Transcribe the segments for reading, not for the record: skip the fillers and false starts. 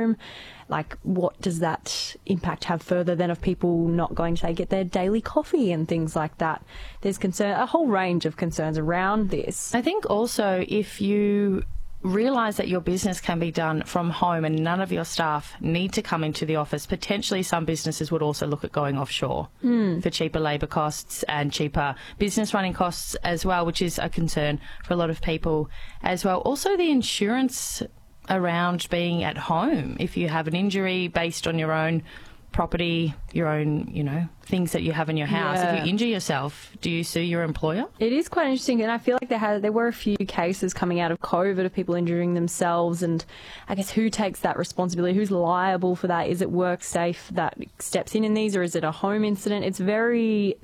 home? Like, what does that impact have further than of people not going to, say, get their daily coffee and things like that? There's a whole range of concerns around this. I think also if you realise that your business can be done from home and none of your staff need to come into the office, potentially some businesses would also look at going offshore for cheaper labour costs and cheaper business running costs as well, which is a concern for a lot of people as well. Also, the insurance around being at home. If you have an injury based on your own property, your own, things that you have in your house, if you injure yourself, do you sue your employer? It is quite interesting, and I feel like there were a few cases coming out of COVID of people injuring themselves, and I guess who takes that responsibility? Who's liable for that? Is it WorkSafe that steps in these, or is it a home incident? It's very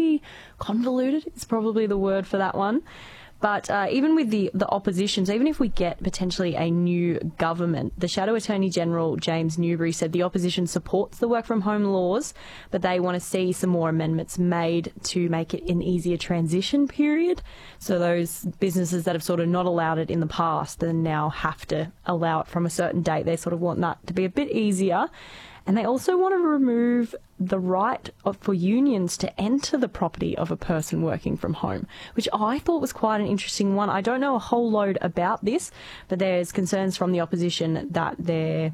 convoluted. It's probably the word for that one. But even with the opposition, so even if we get potentially a new government, the Shadow Attorney General, James Newbury, said the opposition supports the work-from-home laws, but they want to see some more amendments made to make it an easier transition period. So those businesses that have sort of not allowed it in the past then now have to allow it from a certain date. They sort of want that to be a bit easier. And they also want to remove the right for unions to enter the property of a person working from home, which I thought was quite an interesting one. I don't know a whole load about this, but there's concerns from the opposition that there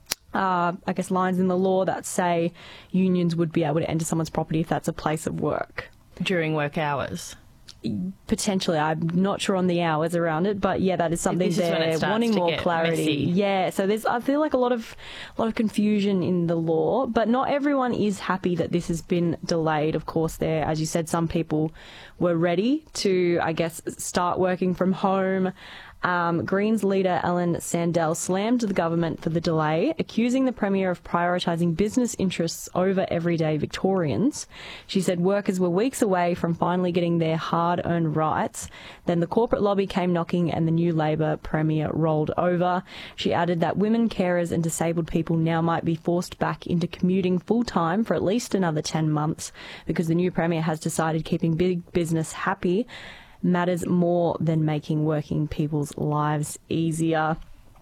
are, lines in the law that say unions would be able to enter someone's property if that's a place of work. During work hours? Potentially, I'm not sure on the hours around it, but yeah, that is something they're wanting more clarity. Messy. Yeah, so I feel like a lot of confusion in the law, but not everyone is happy that this has been delayed. Of course, as you said, some people were ready to, start working from home. Greens leader Ellen Sandell slammed the government for the delay, accusing the Premier of prioritising business interests over everyday Victorians. She said workers were weeks away from finally getting their hard-earned rights. Then the corporate lobby came knocking and the new Labor Premier rolled over. She added that women, carers and disabled people now might be forced back into commuting full-time for at least another 10 months because the new Premier has decided keeping big business happy matters more than making working people's lives easier.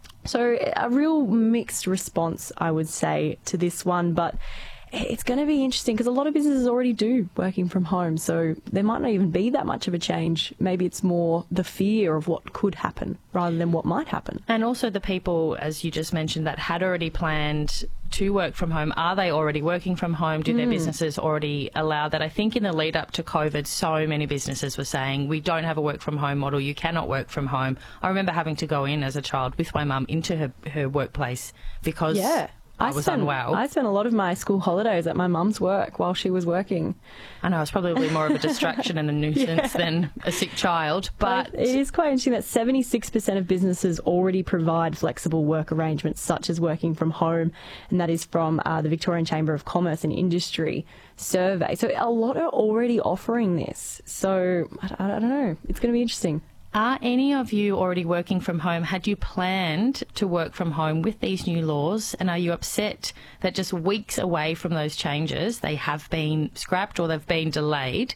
So a real mixed response, I would say, to this one, but it's going to be interesting because a lot of businesses already do working from home, so there might not even be that much of a change. Maybe it's more the fear of what could happen rather than what might happen. And also the people, as you just mentioned, that had already planned to work from home, are they already working from home? Do their businesses already allow that? I think in the lead up to COVID, so many businesses were saying, we don't have a work from home model, you cannot work from home. I remember having to go in as a child with my mum into her workplace because I was unwell. I spent a lot of my school holidays at my mum's work while she was working. I know, it's probably more of a distraction and a nuisance than a sick child. But it is quite interesting that 76% of businesses already provide flexible work arrangements, such as working from home, and that is from the Victorian Chamber of Commerce and Industry survey. So a lot are already offering this. So I don't know. It's going to be interesting. Are any of you already working from home? Had you planned to work from home with these new laws? And are you upset that just weeks away from those changes, they have been scrapped or they've been delayed?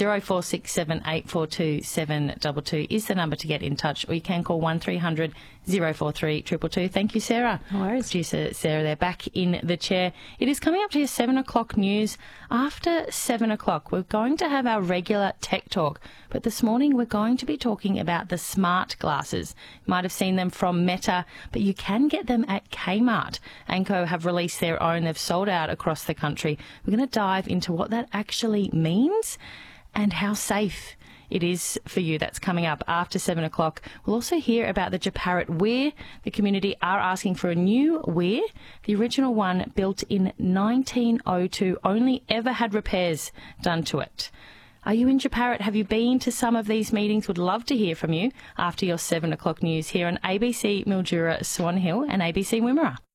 0467 842 722 is the number to get in touch, or you can call 1300 043 222. Thank you, Sarah. No worries. Producer Sarah there, back in the chair. It is coming up to your 7 o'clock news. After 7 o'clock, we're going to have our regular tech talk, but this morning we're going to be talking about the smart glasses. You might have seen them from Meta, but you can get them at Kmart. Anko have released their own. They've sold out across the country. We're going to dive into what that actually means and how safe it is for you. That's coming up after 7 o'clock. We'll also hear about the Japarut Weir. The community are asking for a new weir. The original one, built in 1902, only ever had repairs done to it. Are you in Japarut? Have you been to some of these meetings? Would love to hear from you after your 7 o'clock news here on ABC Mildura Swan Hill and ABC Wimmera.